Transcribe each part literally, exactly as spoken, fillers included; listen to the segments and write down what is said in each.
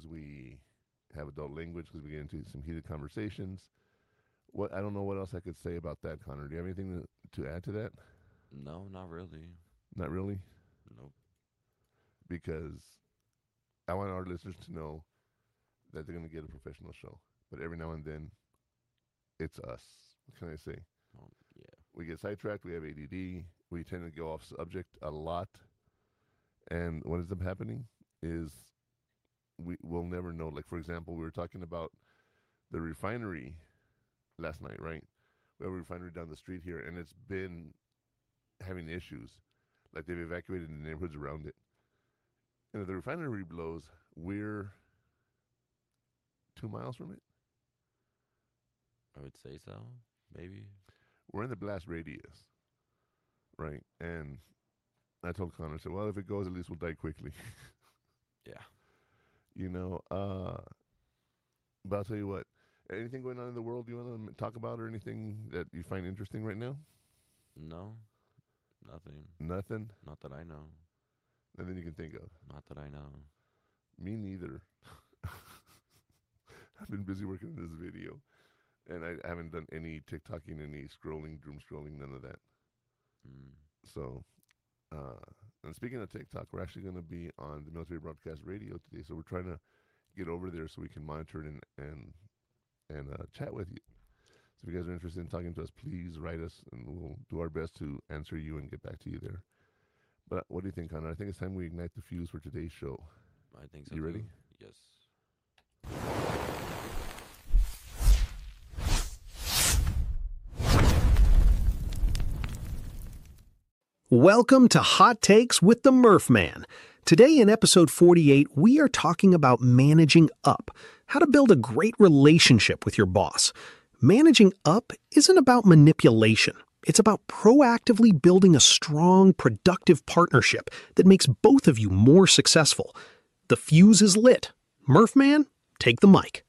sometimes we have adult language because we get into some heated conversations. What I don't know what else I could say about that, Connor. Do you have anything to, to add to that? No, not really. Not really, Nope. because I want our listeners to know that they're going to get a professional show. But every now and then, it's us. What can I say? Um, yeah. We get sidetracked. We have A D D. We tend to go off subject a lot. And what ends up happening is we will never know. Like, for example, we were talking about the refinery last night, right? We have a refinery down the street here, and it's been having issues. Like, they've evacuated the neighborhoods around it. And if the refinery blows, we're two miles from it. I would say so. Maybe. We're in the blast radius, right? And I told Connor, I said, well, if it goes, at least we'll die quickly. Yeah. you know, uh, but I'll tell you what, anything going on in the world you want to talk about or anything that you find interesting right now? No. Nothing. Nothing? Not that I know. Nothing you can think of? Not that I know. Me neither. I've been busy working on this video, and I haven't done any TikToking, any scrolling, doom scrolling, none of that. Mm. So, uh, and speaking of TikTok, we're actually going to be on the Military Broadcast Radio today. So we're trying to get over there so we can monitor it and and and uh, chat with you. So if you guys are interested in talking to us, please write us, and we'll do our best to answer you and get back to you there. But what do you think, Connor? I think it's time we ignite the fuse for today's show. I think so You too. ready? Yes. Welcome to Hot Takes with the Murph Man. Today in episode forty-eight, we are talking about managing up, how to build a great relationship with your boss. Managing up isn't about manipulation. It's about proactively building a strong, productive partnership that makes both of you more successful. The fuse is lit. Murph Man, take the mic.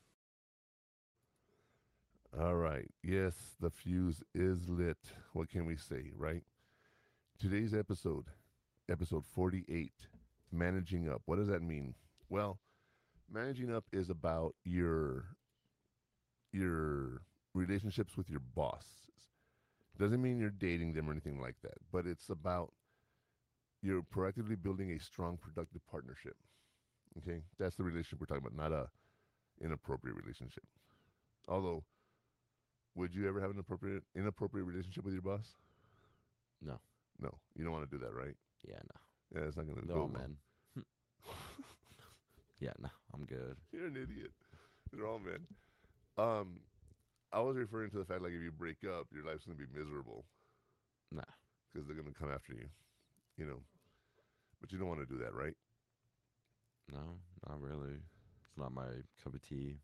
All right. Yes, the fuse is lit. What can we say, right? Today's episode, episode forty-eight, managing up. What does that mean? Well, managing up is about your your relationships with your bosses. Doesn't mean you're dating them or anything like that, but it's about you're proactively building a strong, productive partnership. Okay, that's the relationship we're talking about, not a inappropriate relationship. Although, would you ever have an appropriate inappropriate relationship with your boss? No. No, you don't want to do that, right? Yeah, no. Yeah, it's not gonna They're go all well. men. Yeah, no. I'm good. You're an idiot. They're all men. Um, I was referring to the fact like if you break up, your life's gonna be miserable Nah. because they're gonna come after you, you know. But you don't want to do that, right? No, not really. It's not my cup of tea.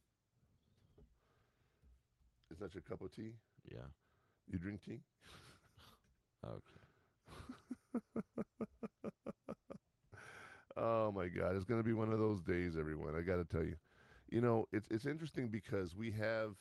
It's not your cup of tea. Yeah. You drink tea. Okay. Oh my God, it's gonna be one of those days, everyone. I gotta tell you, you know, it's it's interesting because we have.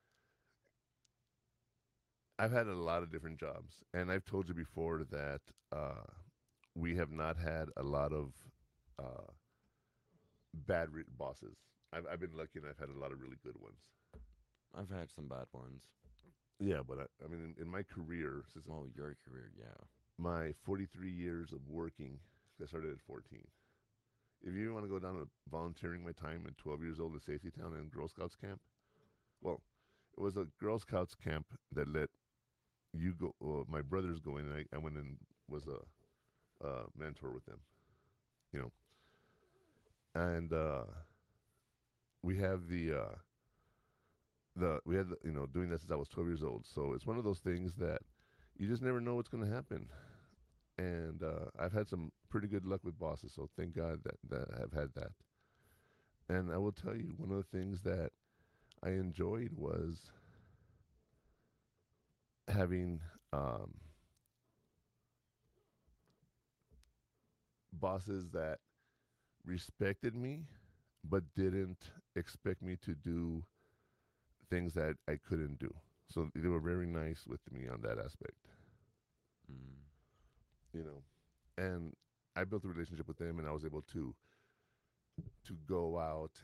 I've had a lot of different jobs, and I've told you before that uh, we have not had a lot of uh, bad re- bosses. I've I've been lucky, and I've had a lot of really good ones. I've had some bad ones. Yeah, but I, I mean, in, in my career, since Well, your career, yeah. my forty-three years of working, I started at fourteen. If you want to go down to volunteering my time at twelve years old at Safety Town and Girl Scouts camp, well, it was a Girl Scouts camp that let you go. Uh, my brothers go in, and I, I went and was a, a mentor with them. You know, and uh, we have the uh, the we had the, you know doing that since I was twelve years old. So it's one of those things that you just never know what's going to happen. And uh, I've had some pretty good luck with bosses, so thank God that, that I've had that. And I will tell you, one of the things that I enjoyed was having um, bosses that respected me, but didn't expect me to do things that I couldn't do. So they were very nice with me on that aspect, Mm. you know. And I built a relationship with them, and I was able to to go out